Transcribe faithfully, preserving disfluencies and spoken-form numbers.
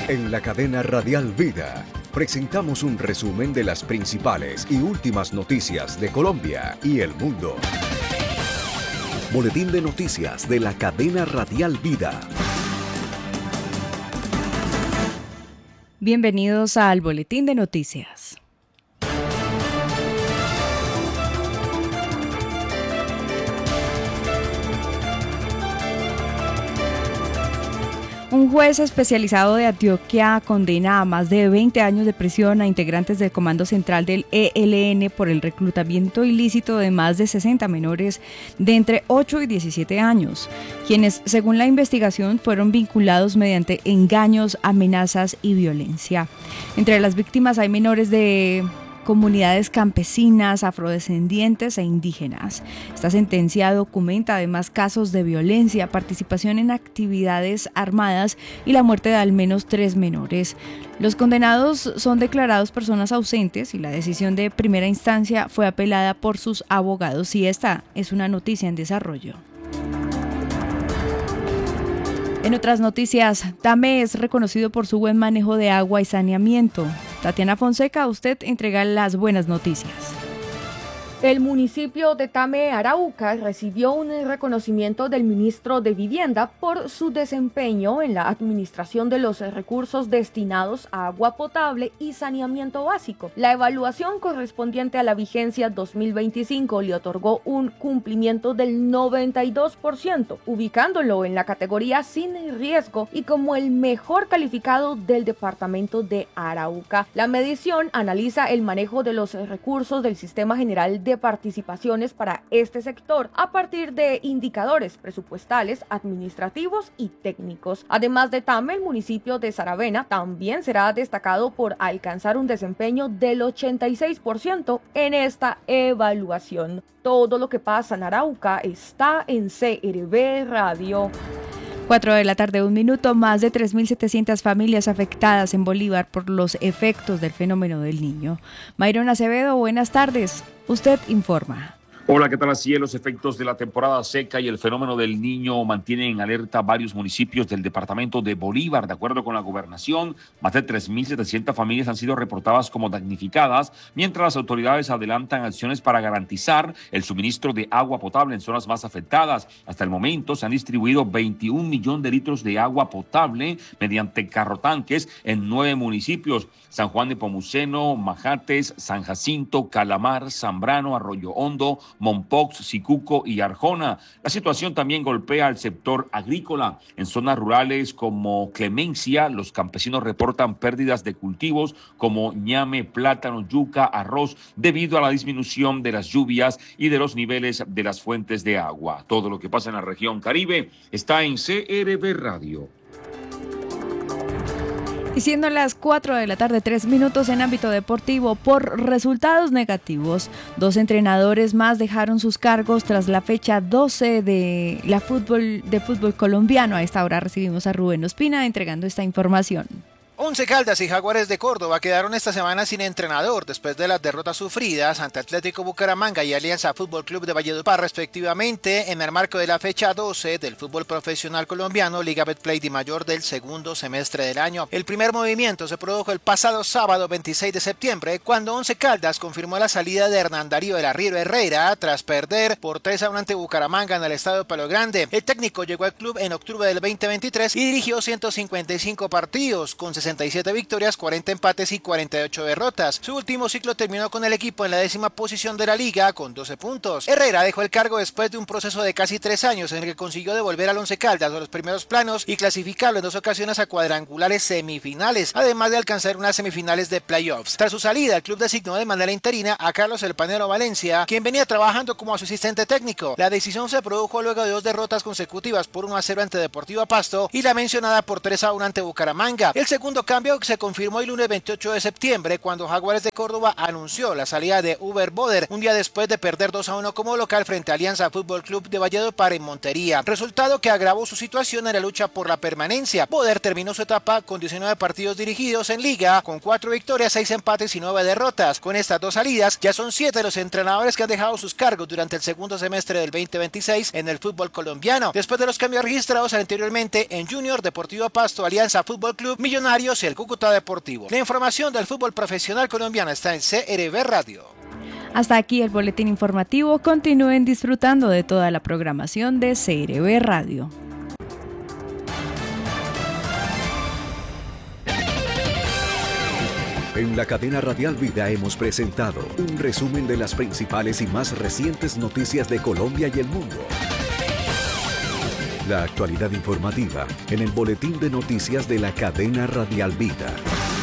En la cadena Radial Vida presentamos un resumen de las principales y últimas noticias de Colombia y el mundo. Boletín de noticias de la cadena Radial Vida. Bienvenidos al Boletín de Noticias. Un juez especializado de Antioquia condena a más de veinte años de prisión a integrantes del Comando Central del E L N por el reclutamiento ilícito de más de sesenta menores de entre ocho y diecisiete años, quienes, según la investigación, fueron vinculados mediante engaños, amenazas y violencia. Entre las víctimas hay menores de comunidades campesinas, afrodescendientes e indígenas. Esta sentencia documenta además casos de violencia, participación en actividades armadas y la muerte de al menos tres menores. Los condenados son declarados personas ausentes y la decisión de primera instancia fue apelada por sus abogados, y esta es una noticia en desarrollo. En otras noticias, Tame es reconocido por su buen manejo de agua y saneamiento. Tatiana Fonseca, usted entrega las buenas noticias. El municipio de Tame, Arauca, recibió un reconocimiento del ministro de Vivienda por su desempeño en la administración de los recursos destinados a agua potable y saneamiento básico. La evaluación correspondiente a la vigencia dos mil veinticinco le otorgó un cumplimiento del noventa y dos por ciento, ubicándolo en la categoría sin riesgo y como el mejor calificado del departamento de Arauca. La medición analiza el manejo de los recursos del Sistema General de participaciones para este sector a partir de indicadores presupuestales, administrativos y técnicos. Además de Tame, el municipio de Saravena también será destacado por alcanzar un desempeño del ochenta y seis por ciento en esta evaluación. Todo lo que pasa en Arauca está en C R V Radio. cuatro de la tarde, un minuto. Más de tres mil setecientas familias afectadas en Bolívar por los efectos del fenómeno del Niño. Mayron Acevedo, buenas tardes. Usted informa. Hola, ¿qué tal? Así es, los efectos de la temporada seca y el fenómeno del Niño mantienen en alerta varios municipios del departamento de Bolívar. De acuerdo con la gobernación, más de tres mil setecientas familias han sido reportadas como damnificadas, mientras las autoridades adelantan acciones para garantizar el suministro de agua potable en zonas más afectadas. Hasta el momento se han distribuido veintiún millones de litros de agua potable mediante carrotanques en nueve municipios: San Juan de Pomuceno, Majates, San Jacinto, Calamar, Zambrano, Arroyo Hondo, Mompox, Sicuco y Arjona. La situación también golpea al sector agrícola. En zonas rurales como Clemencia, los campesinos reportan pérdidas de cultivos como ñame, plátano, yuca, arroz, debido a la disminución de las lluvias y de los niveles de las fuentes de agua. Todo lo que pasa en la región Caribe está en C R V Radio. Y siendo las cuatro de la tarde, tres minutos en ámbito deportivo, por resultados negativos, dos entrenadores más dejaron sus cargos tras la fecha doce de la fútbol de fútbol colombiano. A esta hora recibimos a Rubén Ospina entregando esta información. Once Caldas y Jaguares de Córdoba quedaron esta semana sin entrenador después de las derrotas sufridas ante Atlético Bucaramanga y Alianza Fútbol Club de Valledupar respectivamente en el marco de la fecha doce del fútbol profesional colombiano Liga Betplay Di Mayor del segundo semestre del año. El primer movimiento se produjo el pasado sábado veintiséis de septiembre cuando Once Caldas confirmó la salida de Hernán Darío de la Riero Herrera tras perder por tres a uno ante Bucaramanga en el estadio Palo Grande. El técnico llegó al club en octubre del veinte veintitrés y dirigió ciento cincuenta y cinco partidos con sesenta y siete victorias, cuarenta empates y cuarenta y ocho derrotas. Su último ciclo terminó con el equipo en la décima posición de la liga con doce puntos. Herrera dejó el cargo después de un proceso de casi tres años en el que consiguió devolver al Once Caldas a los primeros planos y clasificarlo en dos ocasiones a cuadrangulares semifinales, además de alcanzar unas semifinales de playoffs. Tras su salida, el club designó de manera interina a Carlos El Panero Valencia, quien venía trabajando como su asistente técnico. La decisión se produjo luego de dos derrotas consecutivas por uno a cero ante Deportivo Pasto y la mencionada por tres a uno ante Bucaramanga. El segundo cambio se confirmó el lunes veintiocho de septiembre cuando Jaguares de Córdoba anunció la salida de Uber Boder un día después de perder dos a uno como local frente a Alianza Fútbol Club de Valledupar en Montería, resultado que agravó su situación en la lucha por la permanencia. Boder terminó su etapa con diecinueve partidos dirigidos en liga, con cuatro victorias, seis empates y nueve derrotas. Con estas dos salidas ya son siete los entrenadores que han dejado sus cargos durante el segundo semestre del veinte veintiséis en el fútbol colombiano. Después de los cambios registrados anteriormente en Junior, Deportivo Pasto, Alianza Fútbol Club, Millonarios Millonarios y el Cúcuta Deportivo. La información del fútbol profesional colombiano está en C R B Radio. Hasta aquí el boletín informativo. Continúen disfrutando de toda la programación de C R B Radio. En la cadena Radial Vida hemos presentado un resumen de las principales y más recientes noticias de Colombia y el mundo. La actualidad informativa en el boletín de noticias de la cadena Radial Vida.